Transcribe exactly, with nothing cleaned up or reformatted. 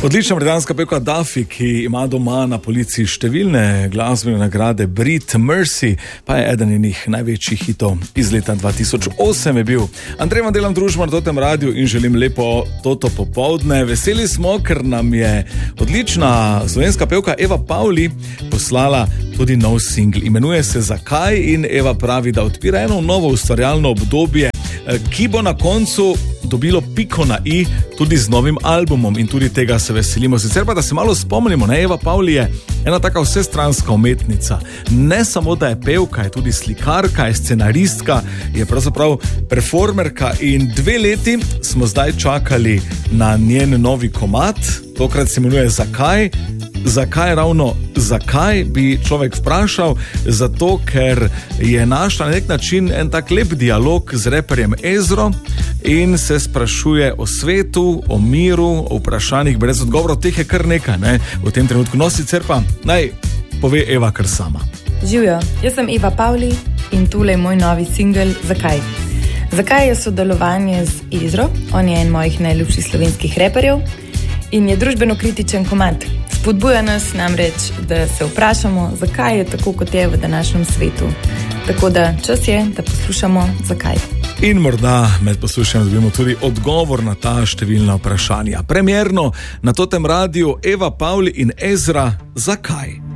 Odlična britanska pevka Duffy, ki ima doma na policiji številne glasbene nagrade, Brit Mercy, pa je eden njenih največjih hitov iz leta dva tisoč osem je bil. Andrej vam delam družbo na Totem radiju in želim lepo toto popoldne. Veseli smo, ker nam je odlična slovenska pevka Eva Pavli poslala tudi nov singl. Imenuje se Zakaj in Eva pravi, da odpira eno novo ustvarjalno obdobje, ki bo na koncu dobilo piko na i tudi z novim albumom in tudi tega se veselimo. Sicer pa, da se malo spomnimo, ne, Eva Pavli je ena taka vsestranska umetnica. Ne samo, da je pevka, je tudi slikarka, je scenaristka, je pravzaprav performerka in dve leti smo zdaj čakali na njen novi komad. Tokrat se imenuje Zakaj. Zakaj ravno zakaj, bi človek vprašal? Zato, ker je našla na nek način en tak lep dialog z reperjem Ezro in se sprašuje o svetu, o miru, o vprašanjih brez odgovorov. Teh je kar nekaj, ne, v tem trenutku. No, sicer pa naj pove Eva kar sama. Živjo, jaz sem Eva Pavli in tule je moj novi singel Zakaj. Zakaj je sodelovanje z Ezro, on je en mojih najljubših slovenskih reperjev in je družbeno kritičen komad. Spodbuja nas namreč, da se vprašamo, zakaj je tako, kot je v današnjem svetu. Tako da čas je, da poslušamo zakaj. In morda med poslušanjem dobimo tudi odgovor na ta številna vprašanja. Premierno na Totem radiju Eva Pavli in Ezra Zakaj.